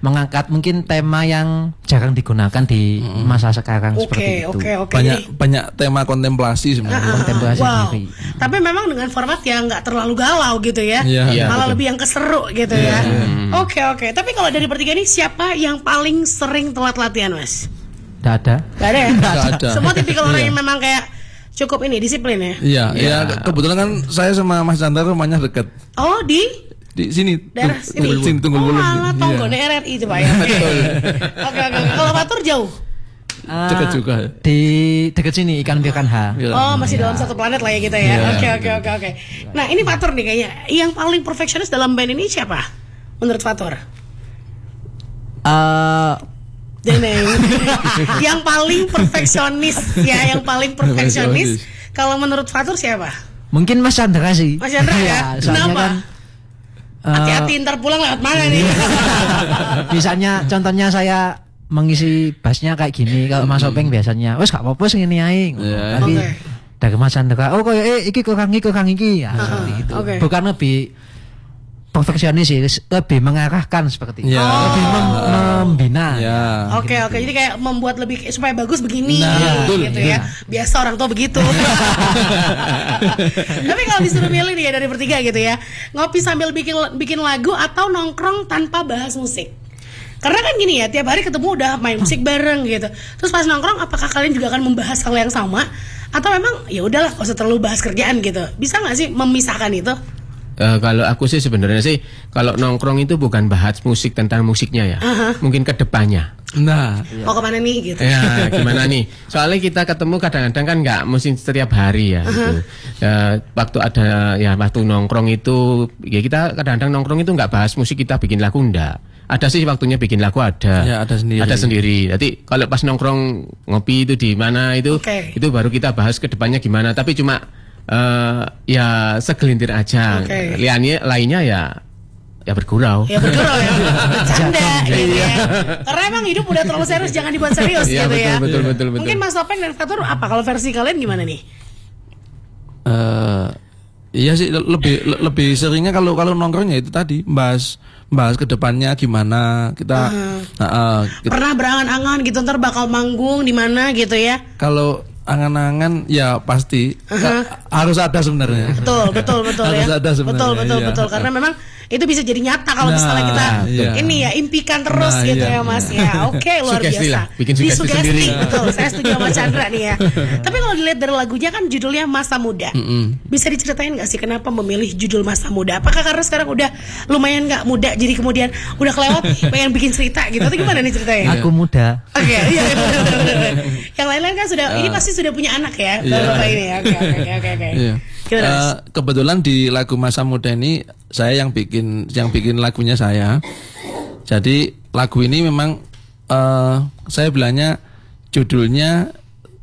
mengangkat mungkin tema yang jarang digunakan di masa sekarang seperti itu. Banyak tema kontemplasi sebenarnya. Kontemplasi sendiri. Tapi memang dengan format yang nggak terlalu galau gitu ya. Malah lebih yang keseru gitu ya. Oke. Tapi kalau dari bertiga ini siapa yang paling sering telat latihan, Mas? Nggak ada. Nggak ada ya? Nggak ada. Semua tipikal orang yang memang kayak cukup ini disiplin ya. Iya. Kebetulan kan saya sama Mas Chandra rumahnya dekat. Oh di sini. Daerah sini. Tunggul Wulung. Tonggo RRI itu Pak ya. Oke. Kalau Fatur jauh? Dekat juga. Di dekat sini ikan H. Oh, masih dalam satu planet lah ya kita ya. Oke. Nah, ini Fatur nih kayaknya. Yang paling perfeksionis dalam band ini siapa? Menurut Fatur? Yang paling perfeksionis ya, yang paling perfeksionis. Kalau menurut Fatur siapa? Mungkin Mas Chandra sih. Mas Chandra ya. Kenapa? Kan, hati-hati ntar pulang lewat mana nih? Misalnya contohnya saya mengisi bassnya kayak gini, kalau Mas Openg biasanya wes gak apa-apa sing ngene ae. Tapi dari Mas Chandra, oh kayak iki kurang iki ya, seperti itu. Bukan lebih perfeksionis sih, lebih mengarahkan seperti itu. Lebih membina. Oke. Jadi kayak membuat lebih supaya bagus begini gitu ya. Biasa orang tua begitu. Tapi kalau disuruh milih nih ya dari bertiga gitu ya, ngopi sambil bikin lagu atau nongkrong tanpa bahas musik. Karena kan gini ya, tiap hari ketemu udah main musik bareng gitu. Terus pas nongkrong, apakah kalian juga akan membahas hal yang sama? Atau memang ya udahlah, gak usah terlalu bahas kerjaan gitu. Bisa nggak sih memisahkan itu? Kalau aku sih sebenarnya sih kalau nongkrong itu bukan bahas musik tentang musiknya ya, mungkin ke depannya. Mau kemana nih gitu? Ya gimana nih? Soalnya kita ketemu kadang-kadang kan nggak mesti setiap hari ya. Gitu. Waktu ada ya waktu nongkrong itu ya kita kadang-kadang nongkrong itu nggak bahas musik, kita bikin lagu enggak. Ada sih waktunya bikin lagu ada. Ya, ada sendiri. Jadi kalau pas nongkrong ngopi itu di mana itu baru kita bahas ke depannya gimana. Tapi cuma ya segelintir aja. Lainnya ya bergurau. Bercanda gitu ya. Karena emang hidup udah terlalu serius, jangan dibuat serius gitu ya. Betul. Mungkin Mas Topeng dan Fatur apa kalau versi kalian gimana nih? Iya sih lebih seringnya kalau nongkrongnya itu tadi bahas ke depannya gimana kita pernah berangan-angan gitu ntar bakal manggung di mana gitu ya. Kalau angan-angan ya pasti harus ada sebenarnya. Betul harus ya. ada sebenarnya. Betul karena memang itu bisa jadi nyata kalau misalnya kita ini ya impikan terus gitu ya Mas ya. Oke, luar biasa. Bikin sugesti sendiri. Betul, saya setuju sama Chandra nih ya. Tapi kalau dilihat dari lagunya kan judulnya Masa Muda. Bisa diceritain nggak sih kenapa memilih judul Masa Muda? Apakah karena sekarang udah lumayan nggak muda jadi kemudian udah kelewat pengen bikin cerita gitu? Atau gimana nih ceritanya? Aku muda. Oke, iya. Yang lain-lain kan sudah ini pasti sudah punya anak ya, bapak ini ya. Oke. Kebetulan di lagu Masa Muda ini saya yang bikin lagunya saya. Jadi lagu ini memang saya bilangnya judulnya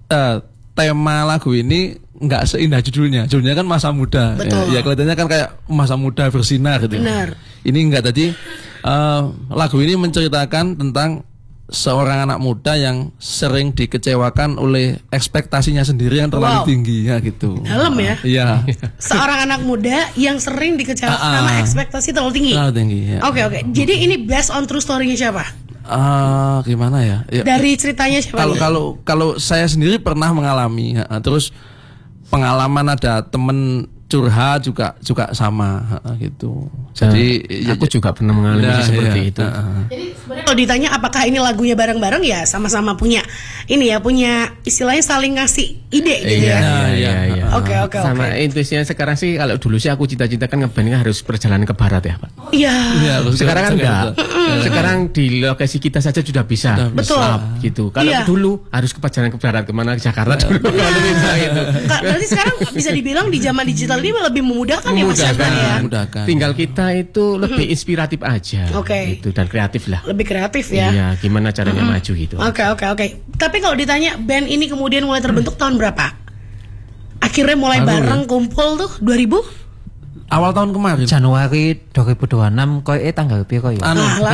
tema lagu ini nggak seindah judulnya. Judulnya kan Masa Muda. Ya kelihatannya kan kayak masa muda bersinar gitu. Benar. Ini enggak, tadi lagu ini menceritakan tentang seorang anak muda yang sering dikecewakan oleh ekspektasinya sendiri yang terlalu tinggi ya gitu. Dalam ya? Iya. Seorang anak muda yang sering dikecewakan sama ekspektasi terlalu tinggi. Terlalu tinggi. Ya. Oke. Jadi ini based on true story-nya siapa? Gimana ya? Dari ceritanya siapa? Kalau saya sendiri pernah mengalami. Terus pengalaman ada temen curhat juga sama gitu. Jadi aku juga pernah mengalami seperti itu. Jadi sebenarnya kalau ditanya apakah ini lagunya bareng-bareng ya sama-sama punya istilahnya saling ngasih ide gitu ya. Iya. Oke. Sama intuisinya sekarang sih kalau dulu sih aku cita-cita kan ngebandnya harus perjalanan ke barat ya, Pak. Iya. Sekarang kan enggak. Sekarang di lokasi kita saja sudah bisa. Betul. Gitu. Kalau dulu harus ke perjalanan ke barat kemana, ke Jakarta dulu. Kalau bisa itu. Berarti sekarang bisa dibilang di zaman digital ini lebih memudahkan ya Mas Chandra ya. Tinggal kita itu lebih inspiratif aja. Gitu dan kreatif lah. Lebih kreatif ya. Iya, gimana caranya maju gitu. Oke. Tapi kalau ditanya band ini kemudian mulai terbentuk tahun berapa? Akhirnya mulai bareng kumpul tuh 2000? awal tahun kemarin. Januari 2026 koyo tanggal piro ya?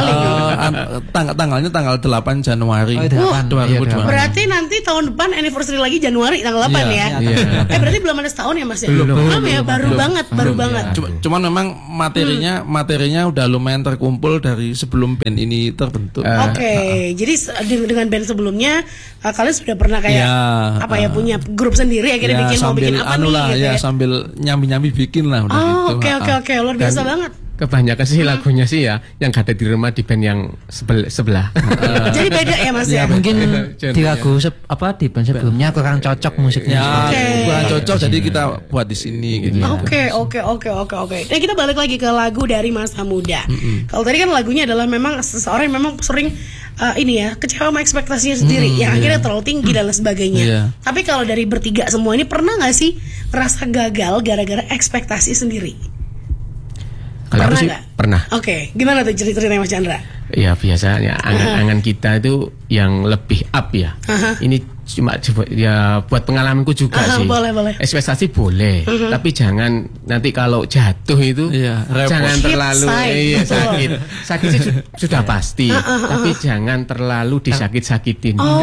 Tanggalnya tanggal 8 Januari. Oh, 8. 2026. Berarti nanti tahun depan anniversary lagi Januari tanggal 8 ya. Berarti belum ada setahun ya Mas ya? Belum ya, baru banget. Cuman memang materinya udah lumayan terkumpul dari sebelum band ini terbentuk. Oke, jadi dengan band sebelumnya kalian sudah pernah kayak punya grup sendiri akhirnya mau bikin apa nih gitu ya? Sambil nyambi-nyambi bikin lah udah gitu. Oke, luar biasa banget. Kebanyakan sih lagunya sih ya yang gak ada di rumah di band yang sebelah. Jadi beda ya Mas ya. Mungkin di lagu di band sebelumnya kurang cocok musiknya. Kurang cocok jadi kita buat di sini gitu. Oke. Nah, kita balik lagi ke lagu dari masa muda. Kalau tadi kan lagunya adalah memang seseorang yang memang sering kecewa sama ekspektasinya sendiri yang akhirnya terlalu tinggi dan lain sebagainya. Tapi kalau dari bertiga semua ini pernah nggak sih ngerasa gagal gara-gara ekspektasi sendiri? Kalau aku sih pernah. Oke, gimana tuh ceritanya Mas Chandra? Ya biasanya angan-angan kita itu yang lebih up ya. Ini cuma buat pengalamanku juga sih. Boleh. Ekspektasi boleh, tapi jangan nanti kalau jatuh itu jangan terlalu sakit. Sakit sih sudah pasti, tapi jangan terlalu disakit-sakitin. Oh,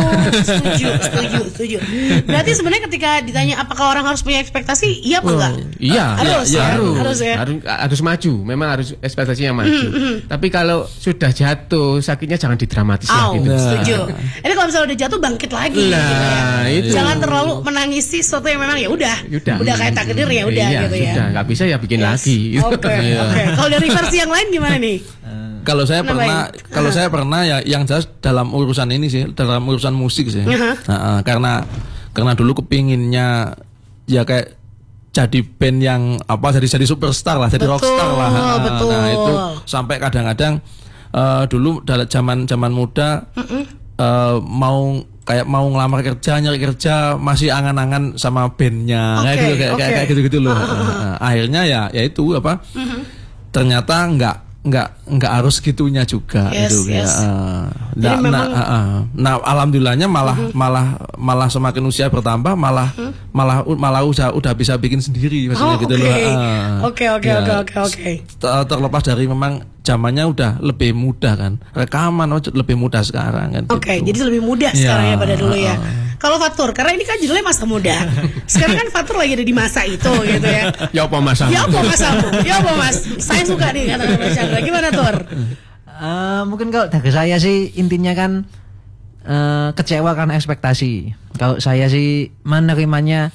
setuju. Berarti sebenarnya ketika ditanya apakah orang harus punya ekspektasi, iya apa enggak? Iya, harus maju. Memang harus ekspektasinya maju. Tapi kalau sudah jatuh, sakitnya jangan didramatiskan gitu. Setuju. Ini kalau misalnya udah jatuh bangkit lagi. Itu. Jangan terlalu menangisi sesuatu yang memang ya udah kayak takdir ya udah gitu ya. Sudah nggak bisa ya bikin lagi. Oke. Kalau dari versi yang lain gimana nih? Kalau saya pernah ya yang jelas dalam urusan ini sih, dalam urusan musik sih. Karena dulu kepinginnya ya kayak jadi band yang jadi superstar lah, jadi rockstar lah. Betul. Nah, itu sampai kadang-kadang dulu dalam zaman muda mau ngelamar kerja, nyari kerja masih angan-angan sama bandnya kayak gitu loh. Akhirnya ya itu ternyata nggak harus gitunya juga gitu ya. Nah alhamdulillahnya malah semakin usia bertambah malah udah bisa bikin sendiri maksudnya gitu loh. Oke. Terlepas dari memang zamannya udah lebih mudah kan, rekaman lebih mudah sekarang kan. Oke, jadi lebih mudah sekarang ya pada dulu ya. Kalau Fatur, karena ini kan judulnya masa muda. Sekarang kan Fatur lagi ada di masa itu gitu ya. Ya apa masamu? Ya apa mas? Saya suka nih kata Mas Chandra. Gimana Tur? Mungkin kalau dari saya sih intinya kan kecewa karena ekspektasi. Kalau saya sih menerimanya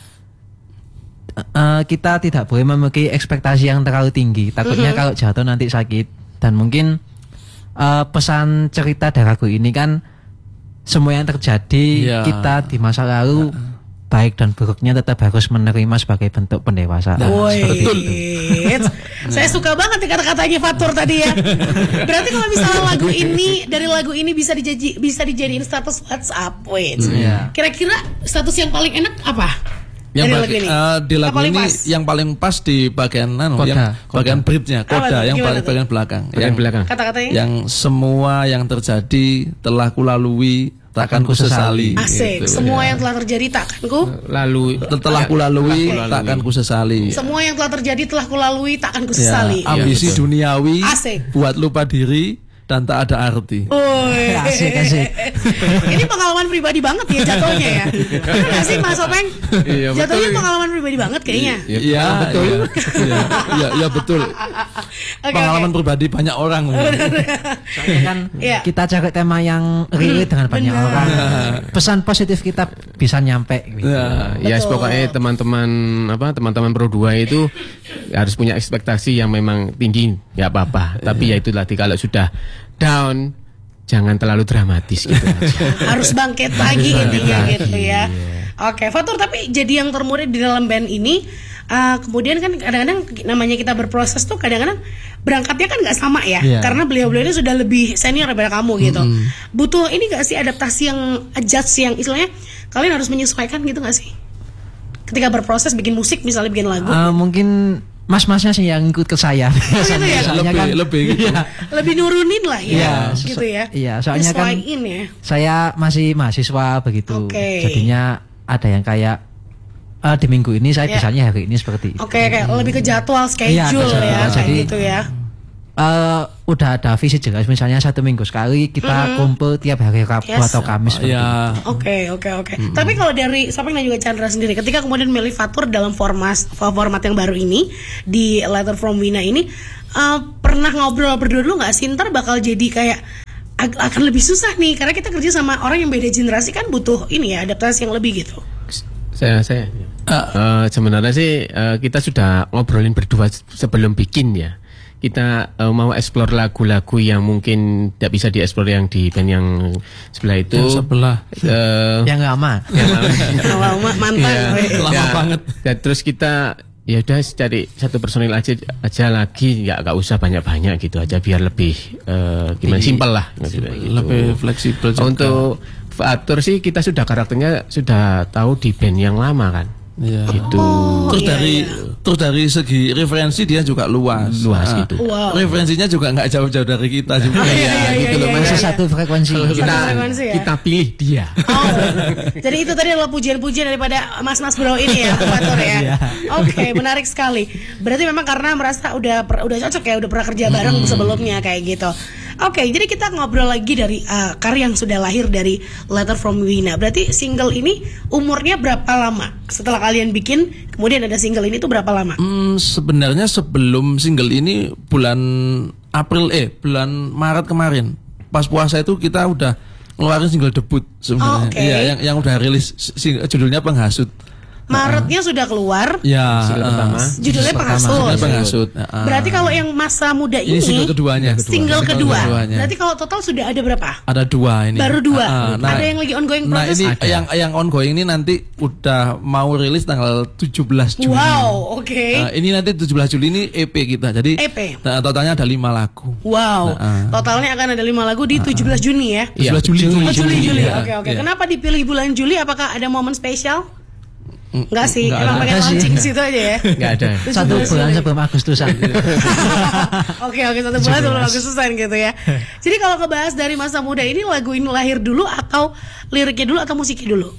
kita tidak boleh memiliki ekspektasi yang terlalu tinggi. Takutnya kalau jatuh nanti sakit. Dan mungkin pesan cerita dari lagu ini kan semua yang terjadi kita di masa lalu baik dan buruknya tetap harus menerima sebagai bentuk pendewasaan. Betul. Saya suka banget kata-katanya Fatur tadi ya. Berarti kalau misalnya dari lagu ini bisa dijadiin status WhatsApp, kira-kira status yang paling enak apa? Di lagu ini yang paling pas di bagian bagian bridge-nya, koda yang paling bagian belakang. Kata-katanya yang semua yang terjadi telah kulalui takkan ku sesali. Asik. Gitu, semua yang telah terjadi takkan ku kulalui takkan ku sesali. Semua yang telah terjadi telah kulalui takkan ku sesali. Ambisi duniawi buat lupa diri dan tak ada arti. Asik. Ini pengalaman pribadi banget ya jatuhnya ya. Betul gak sih Mas Openg? Jatuhnya pengalaman pribadi banget kayaknya. Iya betul. Iya betul. Pengalaman pribadi banyak orang. Soalnya kan kita cari tema yang relate dengan banyak orang. Pesan positif kita bisa nyampe. Ya pokoknya teman-teman Pro 2 itu harus punya ekspektasi yang memang tinggi, ya apa-apa. Tapi ya itu tadi kalau sudah down jangan terlalu dramatis gitu aja. Harus bangkit lagi intinya gitu ya. Oke, Fatur, tapi jadi yang termurid di dalam band ini kemudian kan kadang-kadang namanya kita berproses tuh kadang-kadang berangkatnya kan nggak sama ya. Karena beliau-beliau ini sudah lebih senior daripada kamu gitu. Butuh ini nggak sih adaptasi yang adjust yang istilahnya kalian harus menyesuaikan gitu nggak sih? Ketika berproses bikin musik misalnya bikin lagu. Mungkin mas-masnya sih yang ikut ke saya. Gitu ya? Lebih gitu. Lebih nurunin lah ya. Gitu ya. Iya, soalnya kan saya masih mahasiswa begitu. Jadinya ada yang kayak di minggu ini saya bisanya hari ini seperti itu. Oke, kayak lebih ke jadwal schedule ya, kayak jadi, gitu ya. Udah ada visi jelas, misalnya 1 minggu sekali kita kumpul tiap hari Rabu atau Kamis. Ya. Oke. Tapi kalau dari Sopeng dan juga Chandra sendiri, ketika kemudian milih Fatur dalam format yang baru ini di Letter from Wina ini, pernah ngobrol berdua dulu nggak sih? Ntar bakal jadi kayak akan lebih susah nih, karena kita kerja sama orang yang beda generasi kan butuh ini ya adaptasi yang lebih gitu. Saya sebenarnya sih kita sudah ngobrolin berdua sebelum bikin ya. Kita mau explore lagu-lagu yang mungkin tidak bisa dieksplor yang di band yang sebelah itu. Yang sebelah. Yang lama. Lama mantan. Lama banget. Dan terus kita ya udah cari satu personil aja lagi, nggak usah banyak gitu aja biar lebih gimana simpel lah gitu. Lebih fleksibel juga. Untuk Fatur sih kita sudah karakternya sudah tahu di band yang lama kan. Iya. Gitu. Terus dari segi referensi dia juga luas gitu. Wow. Referensinya juga nggak jauh-jauh dari kita juga. Gitu loh, masih satu frekuensi. Kita pilih dia. Jadi itu tadi adalah pujian-pujian daripada mas-mas bro ini ya, Fatur ya. Oke, menarik sekali. Berarti memang karena merasa udah cocok ya, udah pernah kerja bareng sebelumnya kayak gitu. Oke, jadi kita ngobrol lagi dari karya yang sudah lahir dari Letter from Wina. Berarti single ini umurnya berapa lama? Setelah kalian bikin, kemudian ada single ini tuh berapa lama? Sebenarnya sebelum single ini bulan Maret kemarin, pas puasa itu kita udah ngeluarin single debut sebenarnya. Iya, yang udah rilis judulnya Penghasut. Maretnya sudah keluar. Ya, judulnya Penghasut. Berarti kalau yang Masa Muda ini single keduanya. Single kedua. Berarti kalau total sudah ada berapa? Ada 2 ini. Baru 2. Ada yang lagi ongoing proses. Nah, ini yang ongoing ini nanti udah mau rilis tanggal 17 Juli. Wow, oke. Ini nanti 17 Juli ini EP kita. Jadi EP. Totalnya ada 5 lagu. Wow. Totalnya akan ada 5 lagu di 17 Juni ya. 17 Juli. Oke. Kenapa dipilih bulan Juli? Apakah ada momen spesial? Enggak sih, emang pengen launching situ aja ya. Enggak ada. 1 bulan sebelum Agustusan. Oke, 1 bulan sebelum Agustusan gitu ya. Jadi kalau ngebahas dari Masa Muda ini, lagu ini lahir dulu atau liriknya dulu atau musiknya dulu?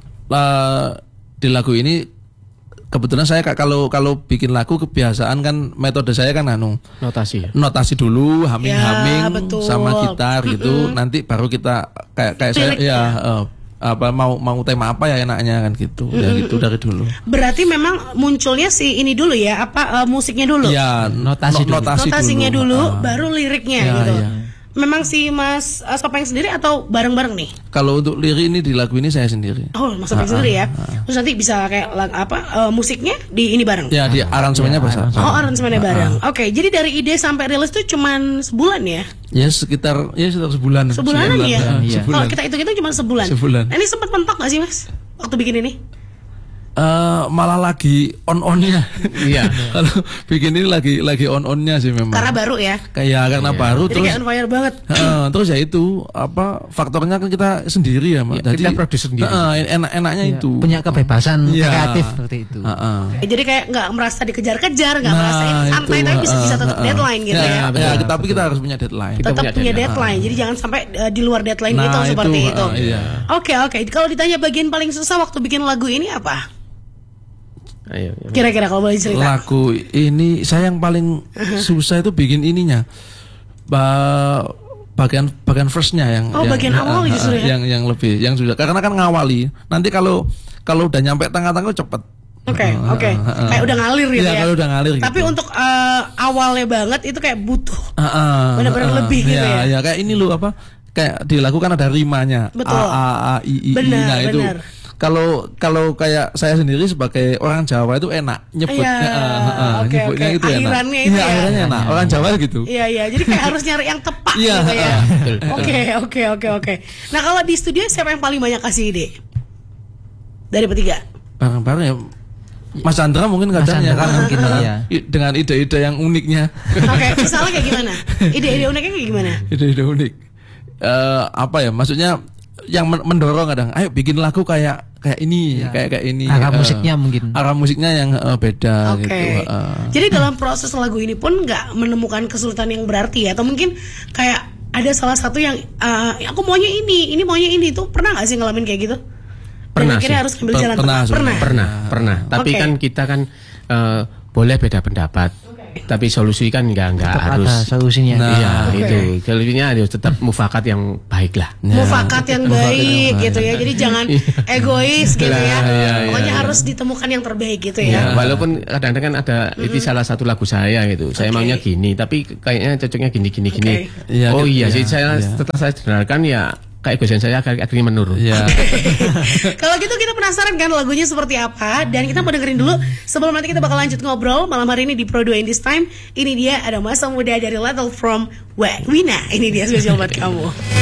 Di lagu ini kebetulan saya kalau bikin lagu kebiasaan kan metode saya kan notasi dulu, humming sama gitar gitu. Nanti baru kita kayak saya ya mau tema apa ya enaknya kan gitu. Ya gitu dari dulu. Berarti memang munculnya si ini dulu ya, musiknya dulu. Ya, notasinya dulu baru liriknya gitu. Ya. Memang si Mas Sopeng sendiri atau bareng-bareng nih? Kalau untuk lirik ini di lagu ini saya sendiri. Oh, Mas Sopeng sendiri ya. Terus nanti bisa kayak musiknya di ini bareng. Ya, di aransemennya bersama. Oh, aransemennya bareng. Oke, jadi dari ide sampai rilis tuh cuman sebulan ya? Ya sekitar sebulan. Sebulanan ya. Kalau kita hitung-hitung cuma sebulan. Ini sempat mentok gak sih Mas waktu bikin ini? Malah lagi on-onnya. Iya. Kalau bikin ini lagi on-onnya sih memang. Karena baru ya. Karena baru. Jadi kayak on fire banget. Terus ya itu faktornya kan kita sendiri ya, Jadi kita produksi sendiri. Enaknya itu. Punya kebebasan kreatif seperti itu. Jadi kayak nggak merasa dikejar-kejar, nggak merasa santai, tapi bisa tetap deadline gitu ya. Tapi kita harus punya deadline. Tetap punya deadline. Jadi jangan sampai di luar deadline gitu seperti itu. Oke. Kalau ditanya bagian paling susah waktu bikin lagu ini apa? Kira-kira kalau boleh cerita. Lagu ini saya yang paling susah itu bikin ininya. Bagian firstnya yang bagian awal justru ya. Yang lebih yang susah karena kan ngawali. Nanti kalau udah nyampe tengah-tengah cepet. Oke. Kayak udah ngalir gitu ya. Kalau udah ngalir gitu. Tapi untuk awalnya banget itu kayak butuh benar-benar lebih gitu ya. Ya kayak ini loh kayak dilakukan ada rimanya. Betul. A I I nah itu. Kalau kayak saya sendiri sebagai orang Jawa itu enak nyebutnya gitu enak. Akhirannya itu ya. Akhirannya enak. Orang Jawa gitu. Iya. Jadi kayak harus nyari yang tepat gitu ya. Oke. Nah, kalau di studio siapa yang paling banyak kasih ide? Dari bertiga? Bareng-bareng ya. Mas Chandra mungkin kadang ya kan mungkin ya. Dengan ide-ide yang uniknya. Oke, misalnya kayak gimana? Ide-ide uniknya kayak gimana? Ide-ide unik. Maksudnya yang mendorong kadang, ayo bikin lagu kayak ini, kayak ini. Arah musiknya mungkin. Arah musiknya yang beda gitu. Jadi dalam proses lagu ini pun nggak menemukan kesulitan yang berarti ya, atau mungkin kayak ada salah satu yang aku maunya ini maunya ini tuh pernah nggak sih ngalamin kayak gitu? Pernah akhirnya sih. harus ngambil jalan Pernah, tengah. Pernah. Tapi Oke. kan kita kan boleh beda pendapat. Tapi solusi kan enggak Tetap harus. ada solusinya. Nah, Iya, Oke. itu. Solusinya harus tetap mufakat yang baik lah. Mufakat yang baik gitu ya. Jadi jangan egois gitu ya. Pokoknya harus ditemukan yang terbaik gitu ya. Ya, walaupun kadang-kadang kan ada itu salah satu lagu saya gitu. Saya Oke. maunya gini, tapi kayaknya cocoknya gini. Oke. Iya, Oh iya, iya, sih saya iya. setelah saya dengarkan ya keegoisan saya akhirnya menurun. Ya. Kalau gitu kita penasaran kan lagunya seperti apa. Dan kita mau dengerin dulu. Sebelum nanti kita bakal lanjut ngobrol malam hari ini di Pro 2 in this time. Ini dia ada Masa Muda dari Level from Wina. Ini dia spesial buat kamu.